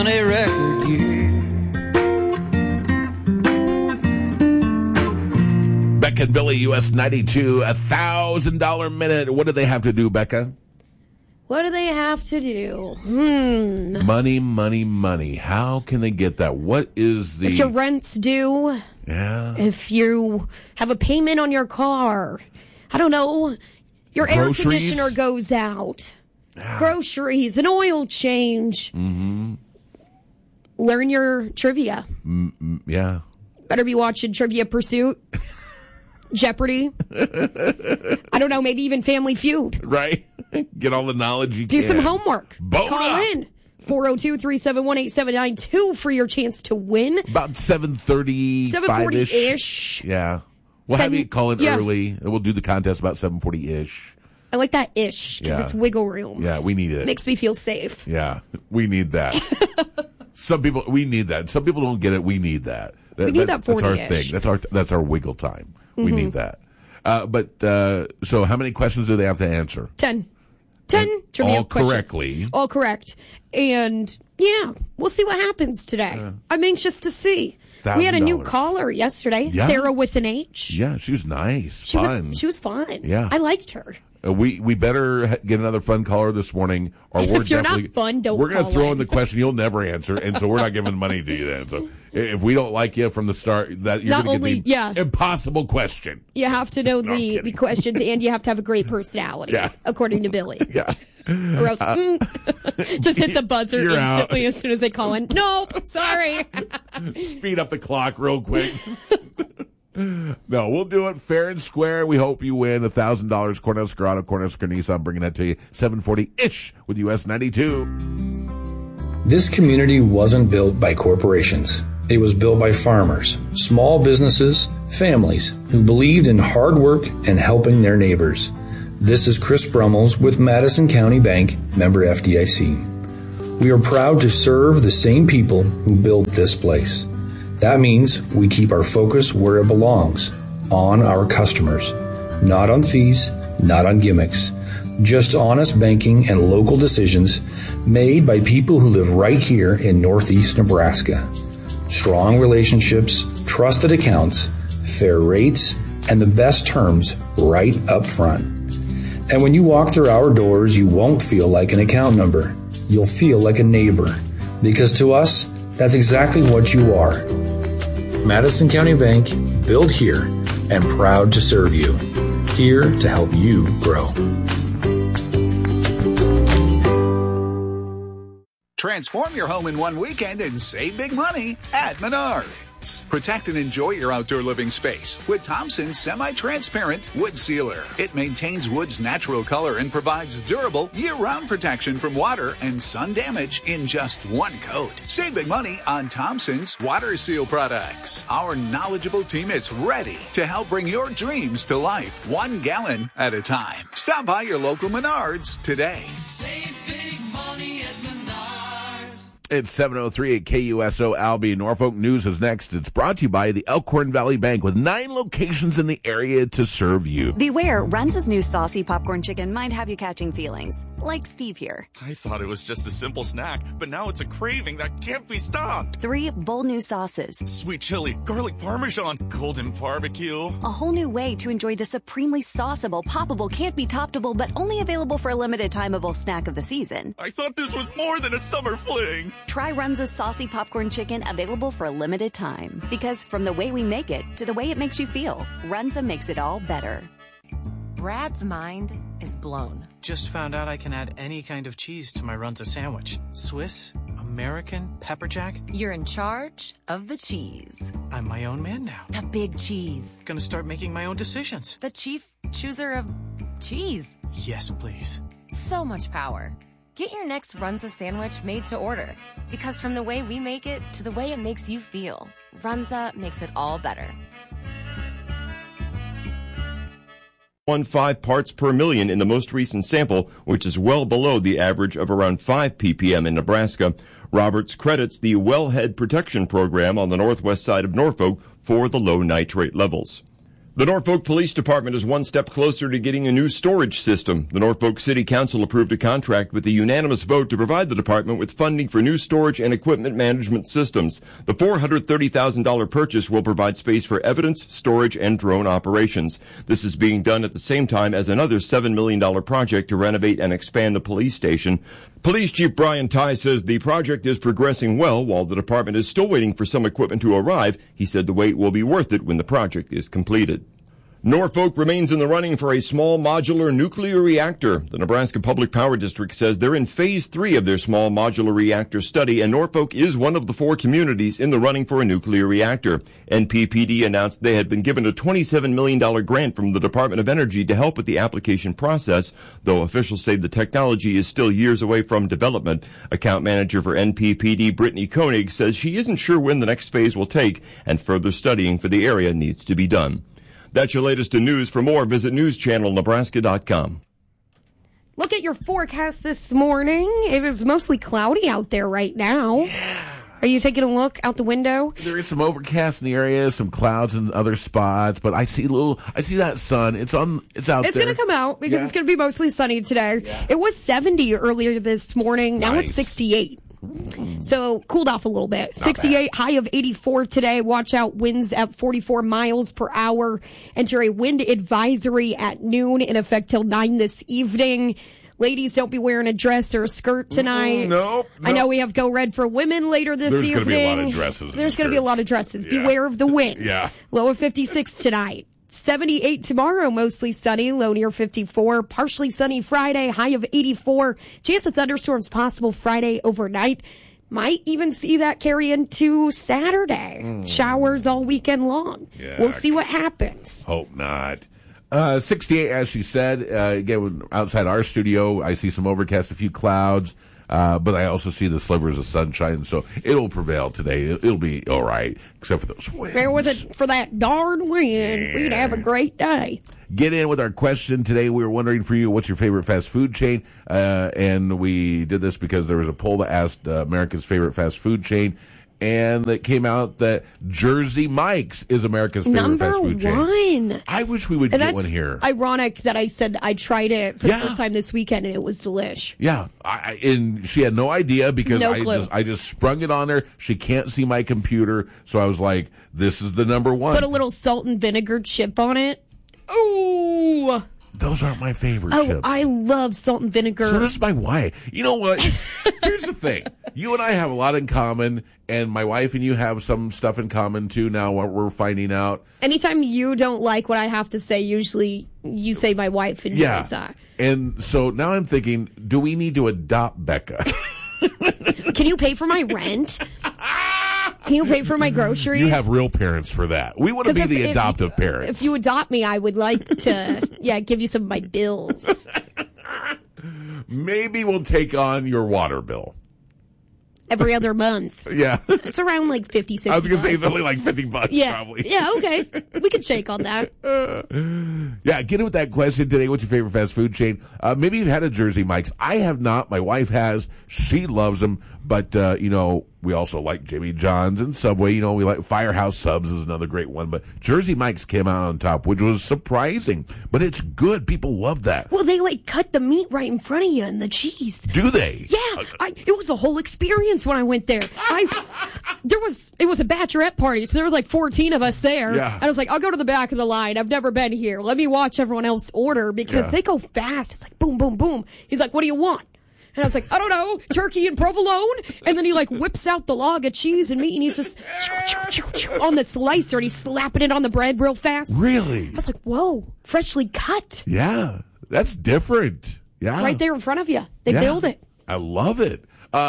A record year. Becca and Billy, US 92, $1,000 minute. What do they have to do, Becca? What do they have to do? Money, money, money. How can they get that? What is the... If your rent's due. Yeah. If you have a payment on your car. I don't know. Your Groceries? air conditioner goes out. Yeah. Groceries, an oil change. Mm-hmm. Learn your trivia. Yeah. Better be watching Trivia Pursuit. Jeopardy. I don't know, maybe even Family Feud. Right? Get all the knowledge you can. Do some homework. Boat Call up. in. 402-371-8792 for your chance to win. About 7:35-ish. 7:40-ish. Yeah. We'll have you call in early, and we'll do the contest about 7:40-ish. I like that ish, because it's wiggle room. Yeah, we need it. Makes me feel safe. Yeah, we need that. We need that. Some people don't get it. We need that. We need that 40-ish. That's our thing. That's our wiggle time. Mm-hmm. We need that. So how many questions do they have to answer? 10 trivia all questions. Correctly. All correct. And, yeah, we'll see what happens today. I'm anxious to see. We had a new caller yesterday, Sarah with an H. Yeah, she was nice. She was fun. Yeah. I liked her. We better get another fun caller this morning, or we're if you're definitely not fun, don't. We're going to call throw in the question you'll never answer, and so we're not giving money to you then. So if we don't like you from the start, that you're going to get the impossible question. You have to know the questions, and you have to have a great personality, according to Billy. Yeah. Or else, just hit the buzzer instantly as soon as they call in. Nope, sorry. Speed up the clock real quick. No, we'll do it fair and square. We hope you win $1,000. Cornhusker Auto, Cornhusker Nissan, bringing that to you 7:40-ish with US 92. This community wasn't built by corporations. It was built by farmers, small businesses, families who believed in hard work and helping their neighbors. This is Chris Brummels with Madison County Bank, member FDIC. We are proud to serve the same people who built this place. That means we keep our focus where it belongs, on our customers. Not on fees, not on gimmicks. Just honest banking and local decisions made by people who live right here in Northeast Nebraska. Strong relationships, trusted accounts, fair rates, and the best terms right up front. And when you walk through our doors, you won't feel like an account number. You'll feel like a neighbor. Because to us, that's exactly what you are. Madison County Bank, built here and proud to serve you. Here to help you grow. Transform your home in one weekend and save big money at Menards. Protect and enjoy your outdoor living space with Thompson's semi-transparent wood sealer. It maintains wood's natural color and provides durable year-round protection from water and sun damage in just one coat. Save big money on Thompson's water seal products. Our knowledgeable team is ready to help bring your dreams to life, 1 gallon at a time. Stop by your local Menards today. Save big money at Menards. It's 7:03 at KUSO Albee. Norfolk News is next. It's brought to you by the Elkhorn Valley Bank with 9 locations in the area to serve you. Beware, Runza's new saucy popcorn chicken might have you catching feelings. Like Steve here. I thought it was just a simple snack, but now it's a craving that can't be stopped. 3 bold new sauces. Sweet chili, garlic parmesan, golden barbecue. A whole new way to enjoy the supremely sauceable, poppable, can't be toppable, but only available for a limited timeable snack of the season. I thought this was more than a summer fling. Try Runza's saucy popcorn chicken, available for a limited time. Because from the way we make it to the way it makes you feel, Runza makes it all better. Brad's mind is blown. Just found out I can add any kind of cheese to my Runza sandwich. Swiss, American, pepper jack. You're in charge of the cheese. I'm my own man now. The big cheese. Gonna start making my own decisions. The chief chooser of cheese. Yes, please. So much power. Get your next Runza sandwich made to order. Because from the way we make it to the way it makes you feel, Runza makes it all better. 1.5 parts per million in the most recent sample, which is well below the average of around 5 ppm in Nebraska. Roberts credits the Wellhead Protection Program on the northwest side of Norfolk for the low nitrate levels. The Norfolk Police Department is one step closer to getting a new storage system. The Norfolk City Council approved a contract with a unanimous vote to provide the department with funding for new storage and equipment management systems. The $430,000 purchase will provide space for evidence, storage, and drone operations. This is being done at the same time as another $7 million project to renovate and expand the police station. Police Chief Brian Ty says the project is progressing well. While the department is still waiting for some equipment to arrive, he said the wait will be worth it when the project is completed. Norfolk remains in the running for a small modular nuclear reactor. The Nebraska Public Power District says they're in phase 3 of their small modular reactor study, and Norfolk is one of the 4 communities in the running for a nuclear reactor. NPPD announced they had been given a $27 million grant from the Department of Energy to help with the application process, though officials say the technology is still years away from development. Account manager for NPPD, Brittany Koenig, says she isn't sure when the next phase will take, and further studying for the area needs to be done. That's your latest in news. For more, visit newschannelnebraska.com. Look at your forecast this morning. It is mostly cloudy out there right now. Yeah. Are you taking a look out the window? There is some overcast in the area, some clouds in other spots, but I see that sun. It's out there. It's going to come out because it's going to be mostly sunny today. Yeah. It was 70 earlier this morning. Now it's 68. So cooled off a little bit. 68, high of 84 today. Watch out, winds at 44 miles per hour. Enter a wind advisory at noon in effect till 9 this evening. Ladies, don't be wearing a dress or a skirt tonight. Nope. I know we have Go Red for Women later this evening. There's going to be a lot of dresses. There's going to be a lot of dresses. Yeah. Beware of the wind. Yeah. Low of 56 tonight. 78 tomorrow, mostly sunny, low near 54. Partially sunny Friday, high of 84. Chance of thunderstorms possible Friday overnight. Might even see that carry into Saturday. Showers all weekend long. Yeah, we'll see what happens. Hope not. 68, as she said. Again, outside our studio, I see some overcast, a few clouds. But I also see the slivers of sunshine, so it'll prevail today. It'll be all right, except for those winds. There was it for that darn wind. We'd have a great day. Get in with our question today. We were wondering for you, what's your favorite fast food chain? And we did this because there was a poll that asked America's favorite fast food chain. And it came out that Jersey Mike's is America's favorite fast food chain. Number 1. I wish we would get one here. Ironic that I said I tried it for the first time this weekend and it was delish. Yeah, and she had no idea because I just sprung it on her. She can't see my computer, so I was like, "This is the number 1." Put a little salt and vinegar chip on it. Ooh. Those aren't my favorite chips. I love salt and vinegar. So does my wife. You know what? Here's the thing. You and I have a lot in common, and my wife and you have some stuff in common, too, now what we're finding out. Anytime you don't like what I have to say, usually you say my wife and yeah. And so now I'm thinking, do we need to adopt Becca? Can you pay for my rent? Can you pay for my groceries? You have real parents for that. We want to be the adoptive parents. If you adopt me, I would like to, give you some of my bills. Maybe we'll take on your water bill. Every other month. Yeah. It's around like 50, 60 I was going to say bucks. it's only like $50 probably. Yeah, okay. We could shake on that. Yeah, get in with that question today. What's your favorite fast food chain? Maybe you've had a Jersey Mike's. I have not. My wife has. She loves them. But, we also like Jimmy John's and Subway. We like Firehouse Subs is another great one. But Jersey Mike's came out on top, which was surprising. But it's good. People love that. Well, they cut the meat right in front of you and the cheese. Do they? Yeah. It was a whole experience when I went there. It was a bachelorette party, so there was 14 of us there. Yeah. And I was like, I'll go to the back of the line. I've never been here. Let me watch everyone else order because they go fast. It's like boom, boom, boom. He's like, what do you want? And I was like, I don't know, turkey and provolone. And then he whips out the log of cheese and meat and he's just on the slicer and he's slapping it on the bread real fast. Really? I was like, whoa, freshly cut. Yeah, that's different. Yeah. Right there in front of you. They build it. I love it.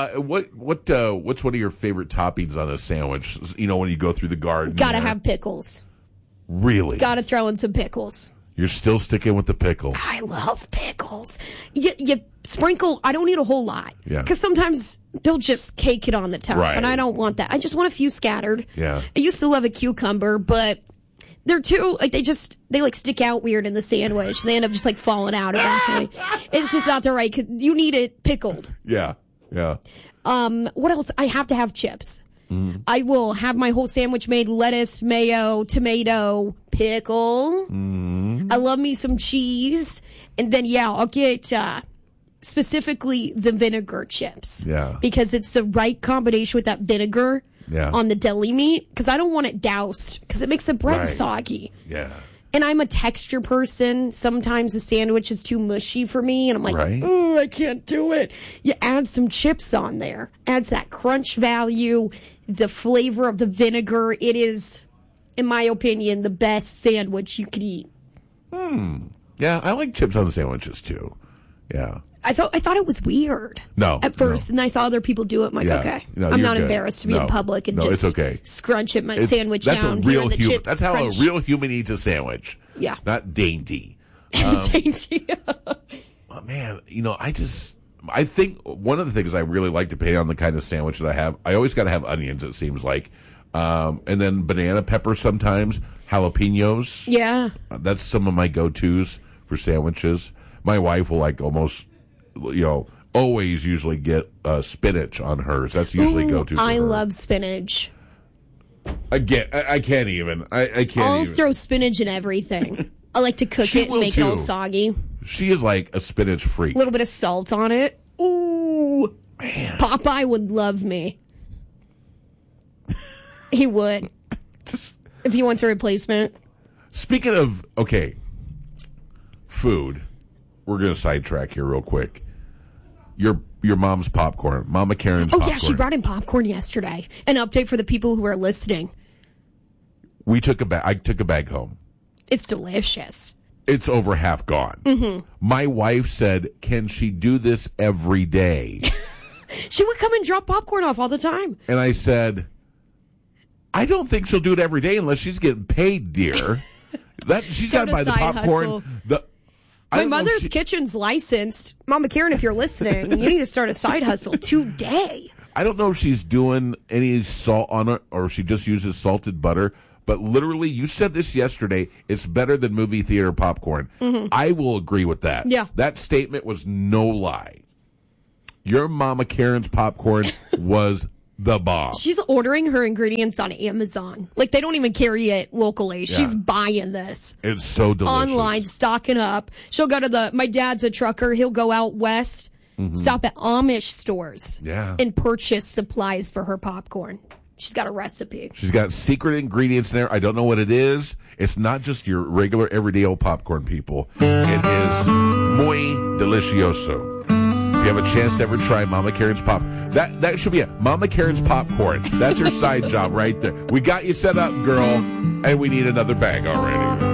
What's one of your favorite toppings on a sandwich? When you go through the garden. Gotta have pickles. Really? Gotta throw in some pickles. You're still sticking with the pickle. I love pickles. You sprinkle, I don't need a whole lot. Yeah. Because sometimes they'll just cake it on the top. Right. And I don't want that. I just want a few scattered. Yeah. I used to love a cucumber, but they're too, they stick out weird in the sandwich. They end up just falling out eventually. It's just not the right, you need it pickled. Yeah. Yeah. What else? I have to have chips. I will have my whole sandwich made, lettuce, mayo, tomato, pickle. I love me some cheese. And then, I'll get specifically the vinegar chips. Yeah. Because it's the right combination with that vinegar on the deli meat. Because I don't want it doused because it makes the bread soggy. Yeah. And I'm a texture person. Sometimes the sandwich is too mushy for me. And I'm like, oh, I can't do it. You add some chips on there. Adds that crunch value, the flavor of the vinegar. It is, in my opinion, the best sandwich you could eat. Yeah, I like chips on the sandwiches too. Yeah. I thought it was weird. No. At first, and I saw other people do it. I'm like, okay. No, I'm you're not good. embarrassed to be in public and just it's okay. scrunch it, my sandwich that's down. A real here and the human. chips That's how crunch. a real human eats a sandwich. Yeah. Not dainty. Dainty. Oh, man, I think one of the things I really like depending on the kind of sandwich that I have, I always got to have onions, it seems like. And then banana pepper sometimes, jalapenos. Yeah. That's some of my go-tos for sandwiches. My wife will always usually get spinach on hers. That's usually go-to for I her. love spinach. Again, I can't even. I can't I'll even. throw spinach in everything. I like to cook She it and will make it all too. soggy. She is like a spinach freak. A little bit of salt on it. Ooh. Man. Popeye would love me. He would. If he wants a replacement. Speaking of, food, we're going to sidetrack here real quick. Your mom's popcorn, Mama Karen's popcorn. Oh, yeah, she brought in popcorn yesterday. An update for the people who are listening. I took a bag home. It's delicious. It's over half gone. My wife said, can she do this every day? She would come and drop popcorn off all the time. And I said, I don't think she'll do it every day unless she's getting paid, dear. She's got to buy the popcorn. My mother's kitchen's licensed. Mama Karen, if you're listening, you need to start a side hustle today. I don't know if she's doing any salt on it or if she just uses salted butter. But literally, you said this yesterday, it's better than movie theater popcorn. I will agree with that. Yeah. That statement was no lie. Your Mama Karen's popcorn was the bomb. She's ordering her ingredients on Amazon. Like, they don't even carry it locally. Yeah. She's buying this. It's so delicious. Online, stocking up. She'll go to my dad's a trucker. He'll go out west, stop at Amish stores, and purchase supplies for her popcorn. She's got a recipe. She's got secret ingredients in there. I don't know what it is. It's not just your regular, everyday old popcorn, people. It is muy delicioso. If you have a chance to ever try Mama Karen's popcorn, that should be it. Mama Karen's popcorn. That's her side job right there. We got you set up, girl, and we need another bag already.